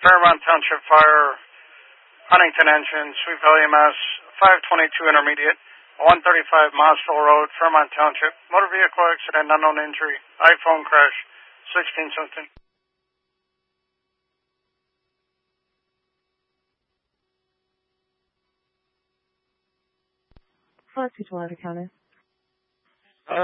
Fairmont Township Fire, Huntington Engine, Sweet Valley, Mass. 522 Intermediate, 135 Mossville Road, Fairmont Township. Motor vehicle accident, unknown injury. iPhone crash, 16-something. 421 County.